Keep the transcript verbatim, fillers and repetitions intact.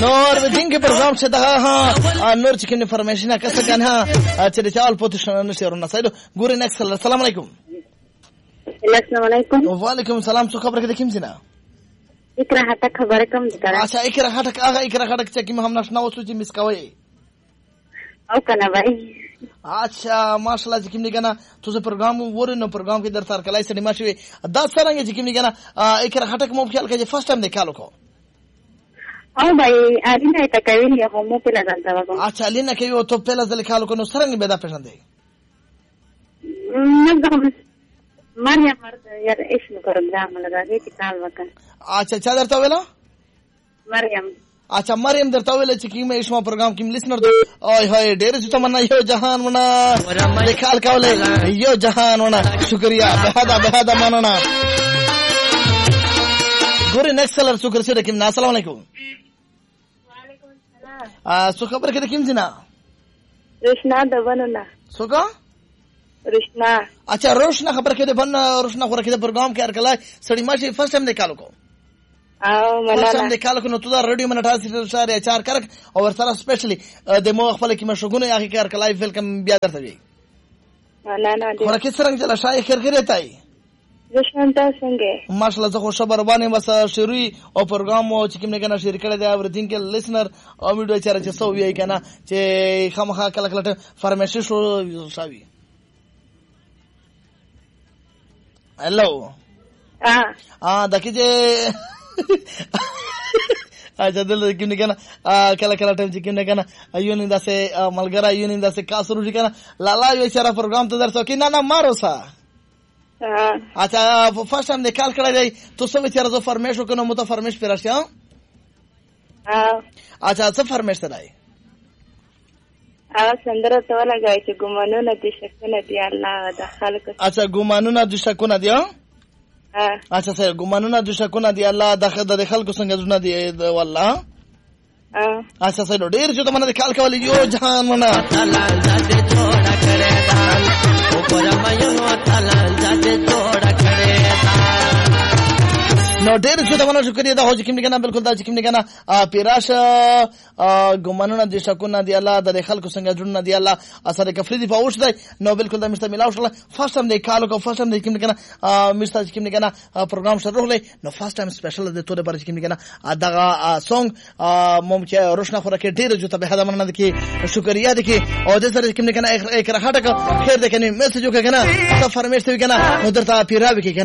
نور ودین کې پروګرام څه ده ها نور چې کوم انفارمیشن کسه کنه چې د چال پوتشن نشرونه سایدو ګورې نکس السلام علیکم السلام علیکم وعلیکم السلام څه خبره کې کوم سینا اقرا هټک خبره کوم ذکر اچھا اقرا هټک هغه اقرا هټک چې کوم هم نشنا وسو چې مس کوي او کنه بھائی اچھا ماشاءالله چې کوم نه کنه تاسو پروګرام وره نو پروګرام کې در سره کلای سړي ماشوي دا څنګه چې کوم نه کنه اقرا هټک مو خیال کوي فرست ټایم نه کالو کو او بھائی الینا ته کوي نه مو په لږه دا وګورم اچھا الینا کوي او ته په لږه کالو کو نو څنګه به دا پېژندې نه مریم مرته یار اسم پروګرام لگا دې چې کال وکړ اچھا چا درته ویلا مریم اچھا مریم درته ویل چې کیمه اسمه پروګرام کې لسنر اوه هاي ډېر څه تمنا یو جهان ونا لیکال کاوله یو جهان ونا شکریا بهدا بهدا مننه ګورې نکسلر شکر سره کوم السلام علیکم وعلیکم السلام ا څه خبر کې کوم جنا رشنا د ونونه څوګه رشنا اچھا روشنا خبر کې ده بن روشنا خبر کې ده پروګرام کې ارکلای سړی ماشي فرست ټایم نکالو کو او فرست ټایم مننه نکالو کو نو تو دا رادیو منټا سره سره چار کرک او سره سپیشلی د مو خپل کې مشغونه یاخي کې ارکلای ویلکم بیا درته وی مننه خبر کې څنګه چلا شای خیر خیر تای رشنا تاسو څنګه ماشاءالله زه خو خبر باندې بس شروع او پروګرام او چې کوم نه کنه شیر کړی دی او دین کې لیسنر او ویډیو چاره چې سو وی کنه چې خامخا کله کله فرمایش شو شاوی हेलो हां हां देखिए अच्छा दिल क्यों नहीं कहना कला कला टाइम क्यों नहीं कहना अयो निंदा से मलगरा अयो निंदा से कासरू जी कहना लाला ये सारा प्रोग्राम तो दर्शक कि ना ना मारो सा हां अच्छा फर्स्ट टाइम निकाल कर गई तो सब बेचारा जो फरमाइश को ना मुता फरमाइश पे रशिया हां अच्छा सब फरमाइश से आई आवाज संदर तो लगा है कि गुमानो नदी शक्न नदी अल्लाह दखल को अच्छा गुमानो ना दुशकुना दिया हां अच्छा सर गुमानो ना दुशकुना दिया अल्लाह दखल दखल को संग जुना दिया والله हां अच्छा सर ډیر چې تمنه کال کولې یو جهان منا تعالی ذات جوړ کړه دا او پر مې نو تعالی ذات جوړ کړه دا نو ډیر چې تمنه شکریا دا هو چې کوم نه بالکل دا چې کوم نه پیراش ګمانونه د شکونه دی الله د خلکو څنګه جوړ نه دی الله اثر کفری دی پاوښ دی نو بالکل دا مست ملاو شله فرست ټایم دی کالو کو فرست ټایم دی کوم نه مست چې کوم نه پروګرام شروع لې نو فرست ټایم سپیشل د توره پر چې کوم نه دا سونګ ممکن روشنا خوره کې ډیر جو ته به دا مننه کی شکریا دی کی او د سره کوم نه اقرا هټه خیر ده کنه میسج وکړه کنه فرمایش دی کنه نو درته پیراوي کې